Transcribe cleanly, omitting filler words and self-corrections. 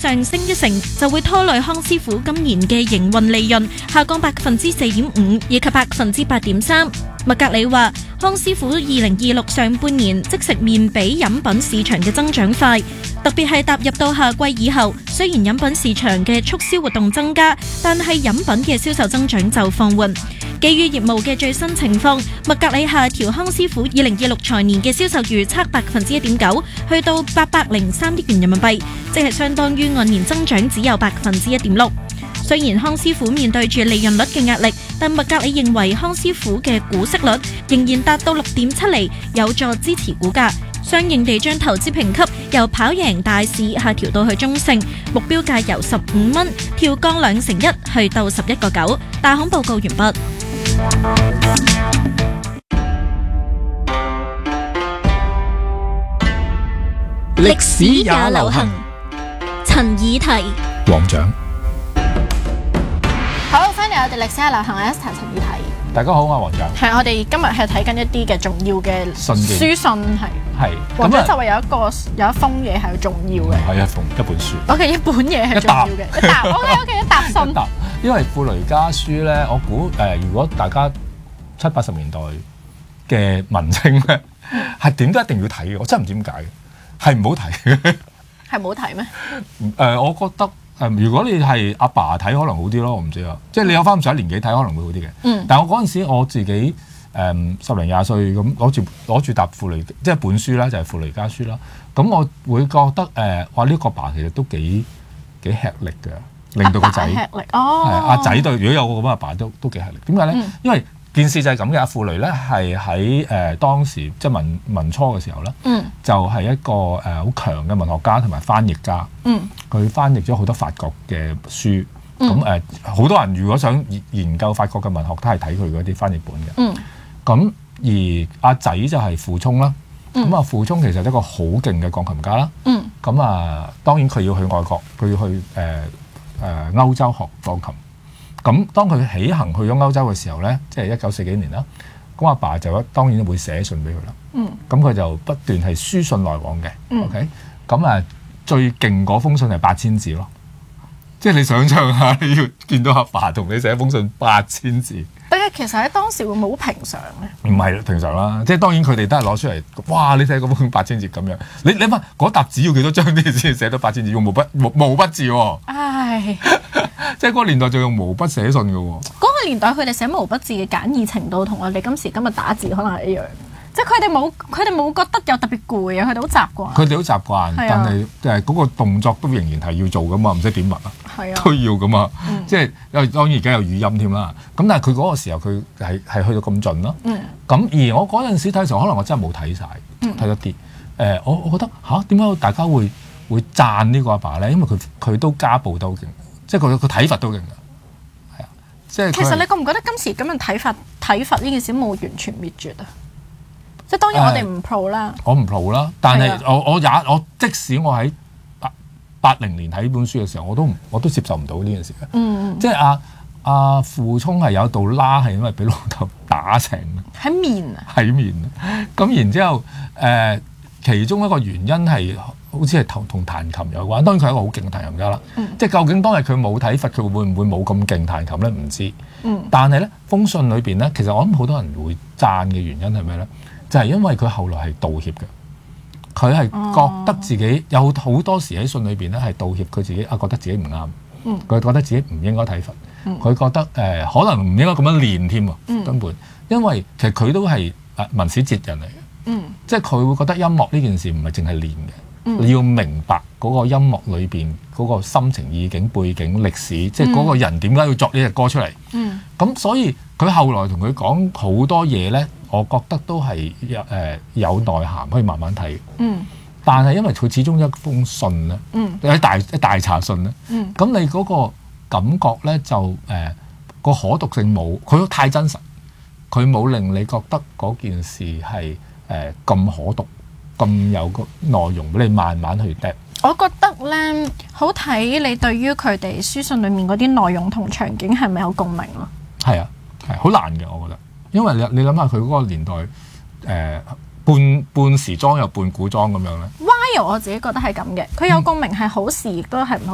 上升1成，就會拖累康師傅今年嘅營運利潤下降4.5%以及8.3%。麥格里話，康師傅2026上半年即食麵比飲品市場嘅增長快，特別係踏入到夏季以後，雖然飲品市場嘅促銷活動增加，但係飲品嘅銷售增長就放緩。基於業務嘅最新情況，麥格里下調康師傅2026財年嘅銷售預測1.9%，去到803億元人民幣，即係相當於按年增長只有1.6%。雖然康師傅面對住利潤率嘅壓力，但麥格里認為康師傅嘅股息率仍然達到6.7厘，有助支持股價。相應地將投資評級由跑贏大市下調到去中性，目標價由15蚊調降2成1，去到11.9。大行報告完畢。 歷史也流行， 陳以提、 黃獎。 好，翻嚟我哋歷史也流行嘅 Esther 陳以提。 大家好，我係黃獎。 係，我哋今日係睇緊一啲嘅重要嘅書信係。黃獎就話有一封嘢係重要嘅。 係一本書。 OK， 一本嘢係重要嘅。一沓。OK， 一沓信。 因為傅雷家書咧，我估如果大家70、80年代嘅文青咧，係點都一定要睇嘅。我真係唔知點解嘅，係唔好睇嘅。係唔好睇咩？我覺得。如果你係阿爸睇可能好啲咯，我唔知啊。即係你有翻咁上下年紀睇可能會好啲嘅。但係我嗰陣時我自己10零20歲咁攞住沓傅雷，即係本書啦，就係傅雷家書啦。咁我會覺得哇呢個爸其實都幾吃力嘅，令到個仔吃力阿仔對，如果有個咁嘅阿爸都幾吃力。點解咧？因為件事就係咁嘅。阿傅雷咧係喺當時即係民初嘅時候咧，就係一個好強嘅文學家同埋翻譯家。佢翻譯咗好多法國嘅書。咁好多人如果想研究法國嘅文學，都係睇佢嗰啲翻譯本嘅。咁而阿仔就係傅聰啦。咁傅聰其實係一個好勁嘅鋼琴家啦。咁當然佢要去外國，佢要去歐洲學鋼琴。咁當佢起行去咗歐洲嘅時候咧，即係1940幾年啦。咁阿爸就當然會寫信俾佢啦。咁佢就不斷係書信來往嘅。OK， 咁最勁嗰封信係8000字咯。即係你想象下，你要見到阿爸同你寫一封信8000字。 但係其實喺當時會唔會好平常咧？唔係平常啦，即係當然佢哋都係攞出嚟。哇！你睇嗰封8000字咁樣，你問嗰沓紙要幾多張啲先寫到8000字？用毛筆字喎。唉。即係嗰個年代就用毛筆寫信嘅喎。 嗰個年代佢哋寫毛筆字嘅簡易程度同我哋今日打字可能係一樣。即係佢哋冇覺得有特別攰啊，佢哋好習慣。佢哋好習慣，但係嗰個動作都仍然係要做噶嘛，唔使點墨啊，都要噶嘛。即係當然而家有語音添啦。咁但係佢嗰個時候佢係去到咁盡咯。咁而我嗰陣時睇嘅時候，可能我真係冇睇晒，睇咗啲。我覺得點解大家會讚呢個阿爸咧？因為佢都家暴都勁，即係佢體罰都勁㗎。係啊，即係其實你覺唔覺得今時今日體罰呢件事冇完全滅絕啊？即係當然我哋唔 pro 啦，我唔 pro 啦，但係我即使我喺80年睇呢本書嘅時候，我都接受唔到呢件事嘅。即係阿傅聰係有一度拉係因為俾老豆打成喺面啊，喺面啊。咁然之後其中一個原因係好似係同彈琴有關。當然佢係一個好勁嘅彈琴家啦。即係究竟當日佢冇體罰，佢會唔會冇咁勁彈琴咧？唔知。但係咧封信裏邊咧，其實我諗好多人會讚嘅原因係咩咧？就係因為佢後來係道歉嘅，佢係覺得自己有好多時喺信裏邊咧係道歉，佢自己覺得自己唔啱，佢覺得自己唔應該體罰，佢覺得可能唔應該咁樣練添喎，根本因為其實佢都係文史哲人嚟嘅，即係佢會覺得音樂呢件事唔係淨係練嘅，你要明白嗰個音樂裏邊嗰個心情、意境、背景、歷史，即係嗰個人點解要作呢隻歌出嚟，咁所以佢後來同佢講好多嘢咧。我覺得都係有內涵，可以慢慢睇。但係因為佢始終一封信咧，一大查信咧，咁你嗰個感覺咧就個可讀性冇，佢都太真實，佢冇令你覺得嗰件事係咁可讀，咁有個內容俾你慢慢去嗒。我覺得咧好睇你對於佢哋書信裡面嗰啲內容同場景係咪有共鳴咯？係啊，係好難嘅，我覺得。因為你諗下佢嗰個年代，半時裝又半古裝咁樣咧。Why 我自己覺得係咁嘅，佢有共鳴係好事，亦都係唔好